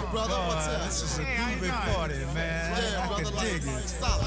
brother. What's up? This is a Hey, how you groovy doing? party, man. Yeah, I brother, can like dig it. solid.